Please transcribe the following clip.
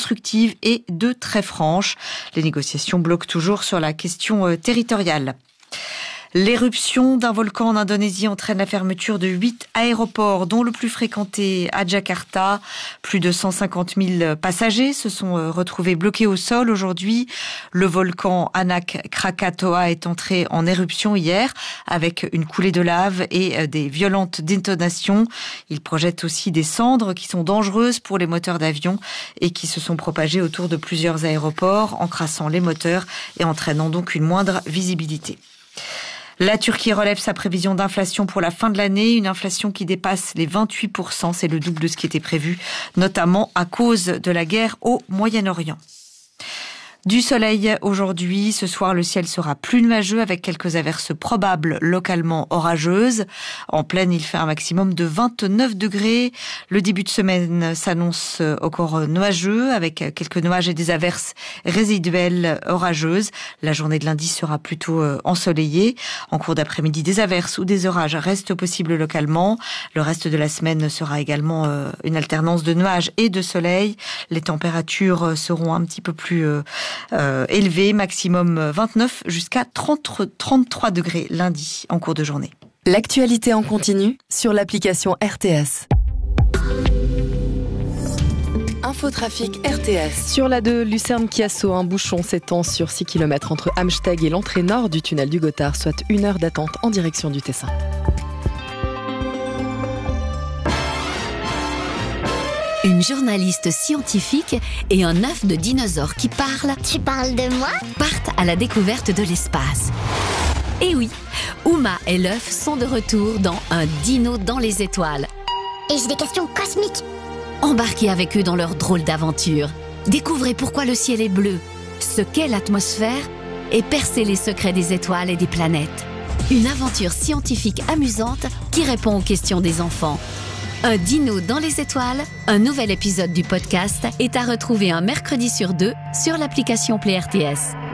constructive et de très franche. Les négociations bloquent toujours sur la question territoriale. L'éruption d'un volcan en Indonésie entraîne la fermeture de 8 aéroports, dont le plus fréquenté à Jakarta. Plus de 150 000 passagers se sont retrouvés bloqués au sol aujourd'hui. Le volcan Anak Krakatoa est entré en éruption hier avec une coulée de lave et des violentes détonations. Il projette aussi des cendres qui sont dangereuses pour les moteurs d'avion et qui se sont propagées autour de plusieurs aéroports, encrassant les moteurs et entraînant donc une moindre visibilité. La Turquie relève sa prévision d'inflation pour la fin de l'année, une inflation qui dépasse les 28%, c'est le double de ce qui était prévu, notamment à cause de la guerre au Moyen-Orient. Du soleil aujourd'hui, ce soir le ciel sera plus nuageux avec quelques averses probables localement orageuses. En pleine, il fait un maximum de 29 degrés. Le début de semaine s'annonce encore nuageux avec quelques nuages et des averses résiduelles orageuses. La journée de lundi sera plutôt ensoleillée. En cours d'après-midi, des averses ou des orages restent possibles localement. Le reste de la semaine sera également une alternance de nuages et de soleil. Les températures seront un petit peu plus élevé, maximum 29 jusqu'à 33 degrés lundi en cours de journée. L'actualité en continu sur l'application RTS. Infotrafic RTS. Sur la 2, Lucerne-Chiasso, un bouchon s'étend sur 6 km entre Amsteg et l'entrée nord du tunnel du Gothard, soit 1 heure d'attente en direction du Tessin. Une journaliste scientifique et un œuf de dinosaure qui parle. Tu parles de moi ? Partent à la découverte de l'espace. Et oui, Uma et l'œuf sont de retour dans Un dino dans les étoiles. Et j'ai des questions cosmiques. Embarquez avec eux dans leur drôle d'aventure. Découvrez pourquoi le ciel est bleu, ce qu'est l'atmosphère et percez les secrets des étoiles et des planètes. Une aventure scientifique amusante qui répond aux questions des enfants. Un dino dans les étoiles, un nouvel épisode du podcast est à retrouver un mercredi sur 2 sur l'application Play RTS.